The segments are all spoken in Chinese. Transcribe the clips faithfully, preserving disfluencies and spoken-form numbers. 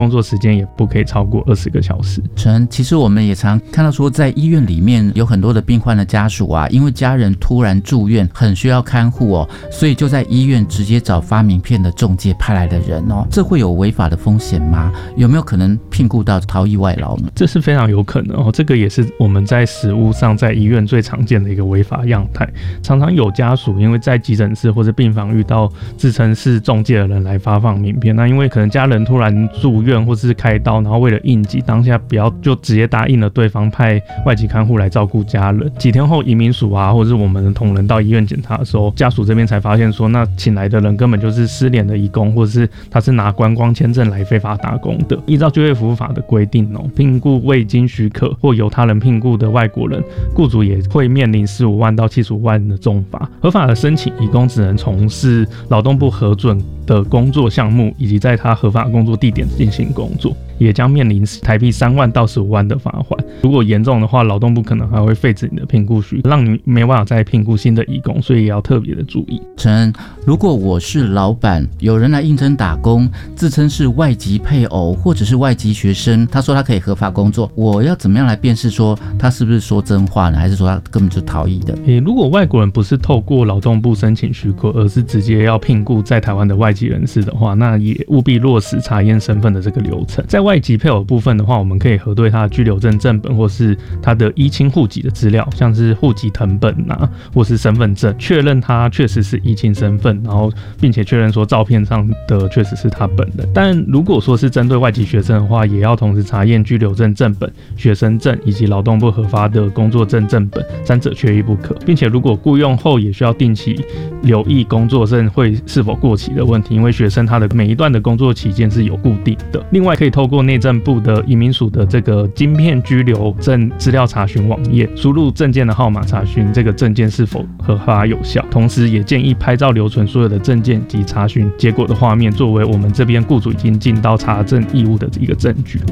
工作时间也不可以超过二十个小时。 陈，其实我们也常看到说，在医院里面有很多的病患的家属啊，因为家人突然住院，很需要看护哦，所以就在医院直接找发名片的仲介派来的人哦，这会有违法的风险吗？有没有可能聘雇到逃逸外劳呢？ 这是非常有可能哦，这个也是我们在实务上在医院最常见的一个违法样态。常常有家属因为在急诊室或者病房遇到自称是仲介的人来发放名片，那因为可能家人突然住院或是开刀，然后为了应急，当下不要就直接答应了对方派外籍看护来照顾家人。几天后移民署啊，或者是我们的同仁到医院检查的时候，家属这边才发现说，那请来的人根本就是失联的移工，或者是他是拿观光签证来非法打工的。依照就业服务法的规定哦，聘雇未经许可或由他人聘雇的外国人，雇主也会面临十五万到七十五万的重罚。合法的申请移工只能从事劳动部核准的工作项目，以及在他合法工作地点进行工作，也将面临台币三万到十五万的罚款。如果严重的话，劳动部可能还会废止你的聘雇许可，让你没办法再聘雇新的移工，所以也要特别的注意。 陈，如果我是老板，有人来应征打工，自称是外籍配偶或者是外籍学生，他说他可以合法工作，我要怎么样来辨识说他是不是说真话呢，还是说他根本就逃逸的？ 欸、如果外国人不是透过劳动部申请许可，而是直接要聘雇在台湾的外籍人士的话，那也务必落实查验身份的这个流程。在外籍配偶部分的话，我们可以核对他的居留证正本或是他的依亲户籍的资料，像是户籍誊本啊，或是身份证，确认他确实是依亲身份，然后并且确认说照片上的确实是他本人。但如果说是针对外籍学生的话，也要同时查验居留证正本、学生证以及劳动部核发的工作证正本，三者缺一不可。并且如果雇用后，也需要定期留意工作证会是否过期的问题，因为学生他的每一段的工作期间是有固定的。另外可以透过内政部的移民署的这个晶片居留证资料查询网页，输入证件的号码查询这个证件是否合法有效。同时也建议拍照留存所有的证件及查询结果的画面，作为我们这边雇主已经尽到查证义务的一个证据。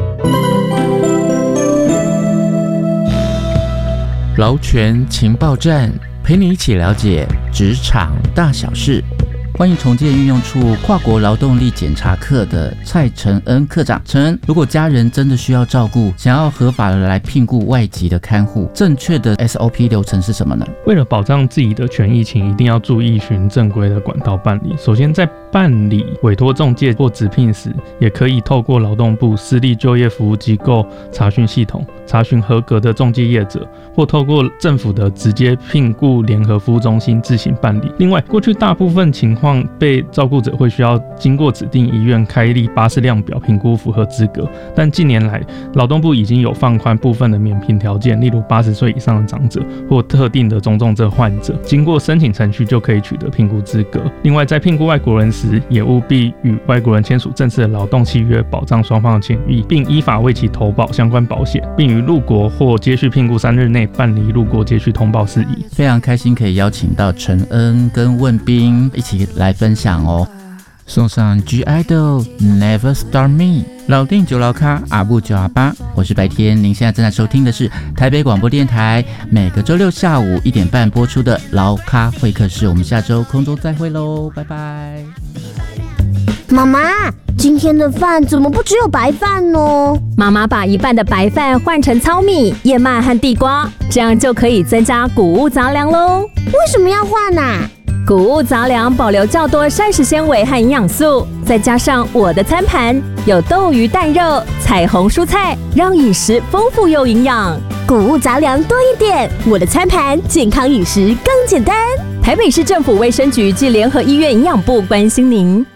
劳权情报站，陪你一起了解职场大小事。欢迎重建运用处跨国劳动力检查课的蔡承恩课长。承恩，如果家人真的需要照顾，想要合法的来聘雇外籍的看护，正确的 S O P 流程是什么呢？ 为了保障自己的权益，请一定要注意循正规的管道办理。首先，在办理委托仲介或直聘时，也可以透过劳动部私立就业服务机构查询系统查询合格的仲介业者，或透过政府的直接聘雇联合服务中心自行办理。另外，过去大部分情况被照顾者会需要经过指定医院开立巴氏量表评估符合资格，但近年来劳动部已经有放宽部分的免评条件，例如八十岁以上的长者或特定的中重症患者，经过申请程序就可以取得评估资格。另外，在聘雇外国人时，也务必与外国人签署正式的劳动契约，保障双方的权益，并依法为其投保相关保险，并于入国或接续聘雇三日内办理入国接续通报事宜。 非常开心可以邀请到承恩跟问彬一起来分享哦。送上 G Idol Never Start Me， 老定九老咖，阿布九阿八，我是白天。您现在正在收听的是台北广播电台每个周六下午一点半播出的劳咖会客室。我们下周空中再会喽，拜拜。 妈妈，今天的饭怎么不只有白饭呢？ 妈妈把一半的白饭换成糙米、燕麦和地瓜，这样就可以增加谷物杂粮喽。 为什么要换啊？ 谷物杂粮保留较多膳食纤维和营养素，再加上我的餐盘有豆鱼蛋肉、彩虹蔬菜，让饮食丰富又营养。 谷物杂粮多一点，我的餐盘健康饮食更简单。 台北市政府卫生局暨联合医院营养部关心您。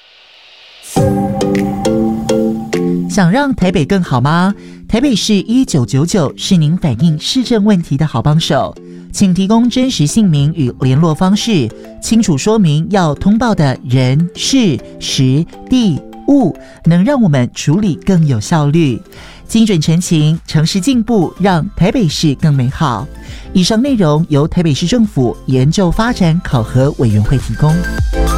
想让台北更好吗？台北市一九九九是您反映市政问题的好帮手，请提供真实姓名与联络方式，清楚说明要通报的人、事、时、地、物，能让我们处理更有效率。精准陈情，诚实进步，让台北市更美好。以上内容由台北市政府研究发展考核委员会提供。